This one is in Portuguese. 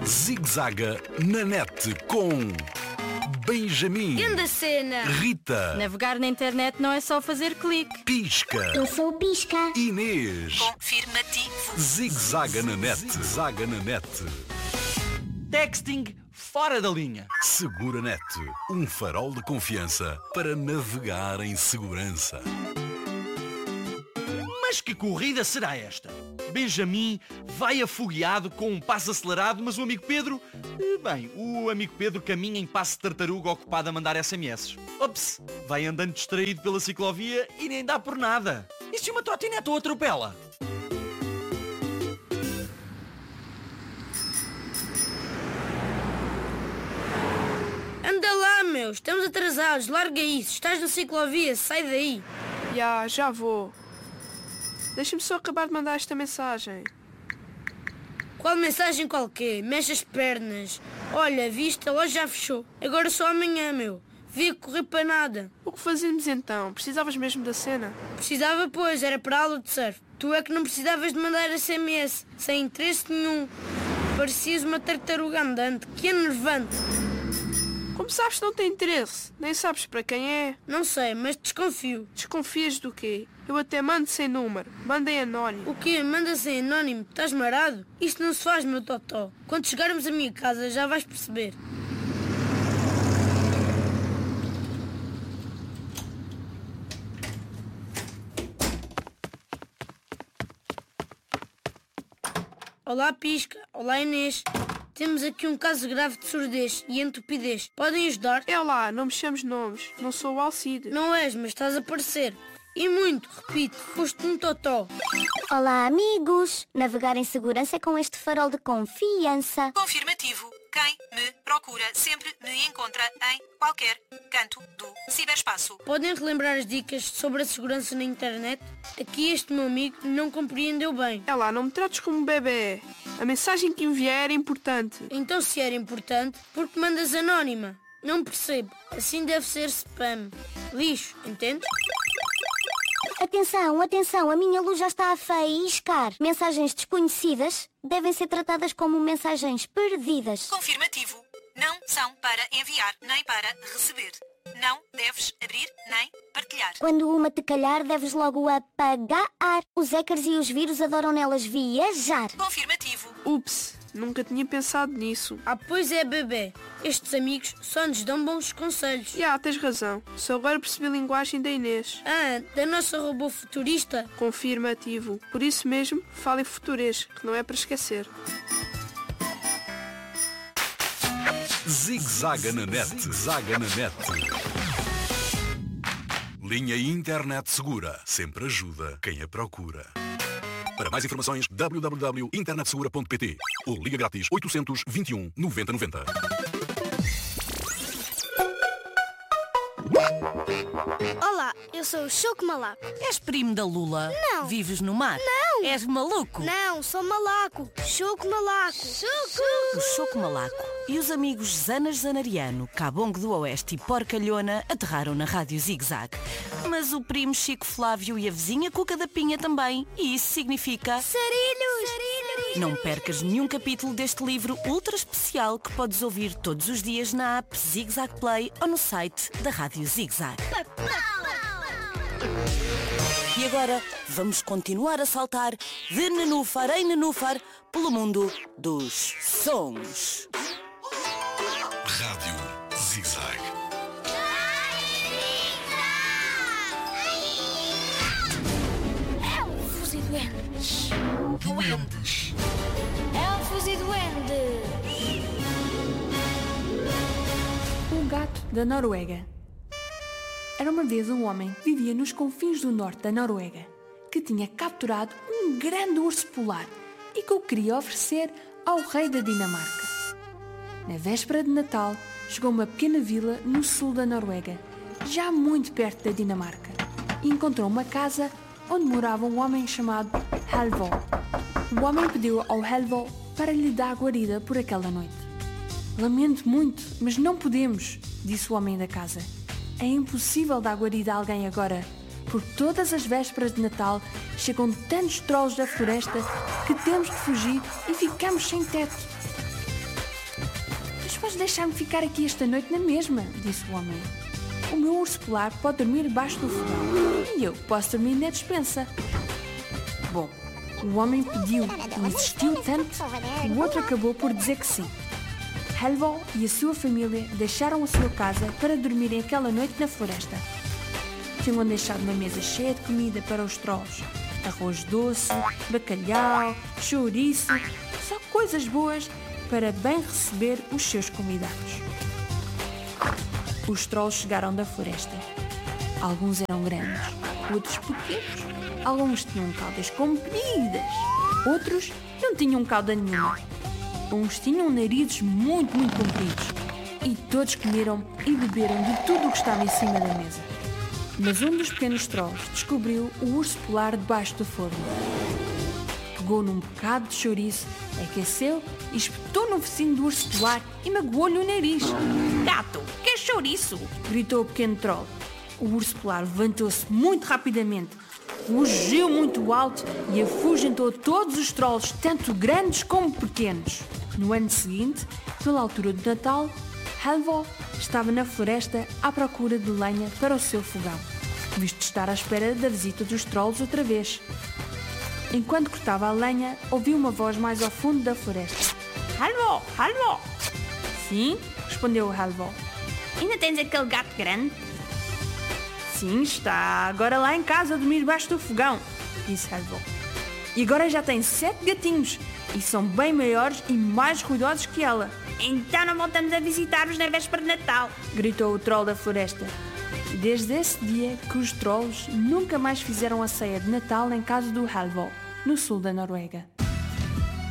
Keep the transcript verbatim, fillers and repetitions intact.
Zig-zaga na net com Benjamin, Grande cena. Rita, Navegar na internet não é só fazer clique. Pisca, Eu sou o Pisca. Inês. Confirmativo. Zig-zaga na net, zig-zaga na net. Texting fora da linha. Segura Net, um farol de confiança para navegar em segurança. Mas que corrida será esta? Benjamin vai afogueado com um passo acelerado, mas o amigo Pedro... eh, Bem, o amigo Pedro caminha em passo de tartaruga ocupado a mandar S M S. Ops, vai andando distraído pela ciclovia e nem dá por nada. E se uma trotinete o atropela? Anda lá, meu. Estamos atrasados. Larga isso. Estás na ciclovia. Sai daí. Já, já vou. Deixa-me só acabar de mandar esta mensagem. Qual mensagem qualquer? Mexe as pernas. Olha, viste? A loja já fechou. Agora só amanhã, meu. Via correr para nada. O que fazíamos então? Precisavas mesmo da cena? Precisava, pois. Era para a aula de surf. Tu é que não precisavas de mandar S M S. Sem interesse nenhum. Parecias uma tartaruga andante. Que enervante. Como sabes que não tem interesse? Nem sabes para quem é? Não sei, mas desconfio. Desconfias do quê? Eu até mando sem número. Manda em anónimo. O quê? Manda-se em anónimo? Estás marado? Isto não se faz, meu totó. Quando chegarmos à minha casa já vais perceber. Olá, Pisca. Olá, Inês. Temos aqui um caso grave de surdez e entupidez. Podem ajudar? É lá, não me chames nomes. Não sou o Alcide. Não és, mas estás a parecer. E muito, repito, foste um totó. Olá, amigos. Navegar em segurança é com este farol de confiança. Confirmativo. Quem me procura sempre me encontra em qualquer canto do ciberespaço. Podem relembrar as dicas sobre a segurança na internet? Aqui este meu amigo não compreendeu bem. É lá, não me trates como um bebê. A mensagem que enviei era importante. Então se era importante, por que mandas anónima? Não percebo. Assim deve ser spam. Lixo, entendes? Atenção, atenção, a minha luz já está a faiscar. Mensagens desconhecidas devem ser tratadas como mensagens perdidas. Confirmativo. Não são para enviar nem para receber. Não deves abrir nem partilhar. Quando uma te calhar, deves logo apagar. Os hackers e os vírus adoram nelas viajar. Confirmativo. Ups, nunca tinha pensado nisso. Ah, pois é, bebê. Estes amigos só nos dão bons conselhos. Já, tens razão. Só agora percebi a linguagem da Inês. Ah, da nossa robô futurista? Confirmativo. Por isso mesmo, fala em futurês, que não é para esquecer. Zig-zaga na net, zig-zaga na net. Linha Internet Segura sempre ajuda quem a procura. Para mais informações, w w w ponto internet segura ponto p t ou liga grátis oitocentos, vinte e um, noventa, noventa. Olá, eu sou o Choco Malaco. És primo da Lula? Não. Vives no mar? Não. És maluco? Não, sou Malaco. Choco Malaco. Choco! O Choco Malaco e os amigos Zanas Zanariano, Cabongo do Oeste e Porcalhona aterraram na Rádio Zig-Zag. Mas o primo Chico Flávio e a vizinha Cuca da Pinha também. E isso significa... Sarilhos! Sarilhos! Não percas nenhum capítulo deste livro ultra especial que podes ouvir todos os dias na app Zig-Zag Play ou no site da Rádio Zig-Zag. E agora vamos continuar a saltar de nenúfar em nenúfar pelo mundo dos sons. Rádio Zig-Zag. Elfos e duendes. Duendes. Elfos e duendes. O gato da Noruega. Era uma vez um homem que vivia nos confins do norte da Noruega, que tinha capturado um grande urso polar e que o queria oferecer ao rei da Dinamarca. Na véspera de Natal, chegou a uma pequena vila no sul da Noruega, já muito perto da Dinamarca, e encontrou uma casa onde morava um homem chamado Halvor. O homem pediu ao Halvor para lhe dar guarida por aquela noite. Lamento muito, mas não podemos, disse o homem da casa. É impossível dar guarida a alguém agora, porque todas as vésperas de Natal chegam tantos trolls da floresta que temos de fugir e ficamos sem teto. vais deixar-me ficar aqui esta noite na mesma, disse o homem. O meu urso polar pode dormir debaixo do fogão e eu posso dormir na despensa. Bom, o homem pediu e insistiu tanto que o outro acabou por dizer que sim. Halvor e a sua família deixaram a sua casa para dormirem aquela noite na floresta. Tinham deixado uma mesa cheia de comida para os trolls. Arroz doce, bacalhau, chouriço, só coisas boas para bem receber os seus convidados. Os trolls chegaram da floresta. Alguns eram grandes, outros pequenos. Alguns tinham caudas compridas, outros não tinham cauda nenhuma. Uns tinham narizes muito, muito compridos. E todos comeram e beberam de tudo o que estava em cima da mesa. Mas um dos pequenos trolls descobriu o urso polar debaixo do forno. Pegou num bocado de chouriço, aqueceu e espetou no focinho do urso polar e magoou-lhe o nariz. Gato, que chouriço? Gritou o pequeno troll. O urso polar levantou-se muito rapidamente, rugiu muito alto e afugentou todos os trolls, tanto grandes como pequenos. No ano seguinte, pela altura do Natal, Halvor estava na floresta à procura de lenha para o seu fogão, visto estar à espera da visita dos trolls outra vez. Enquanto cortava a lenha, ouviu uma voz mais ao fundo da floresta. Halvor, Halvor! Sim, respondeu Halvor. Ainda tens aquele gato grande? Sim, está agora lá em casa a dormir debaixo do fogão, disse Halvor. E agora já tem sete gatinhos e são bem maiores e mais ruidosos que ela. Então não voltamos a visitar-vos na véspera de Natal, gritou o troll da floresta. Desde esse dia que os trolls nunca mais fizeram a ceia de Natal em casa do Halvor, no sul da Noruega.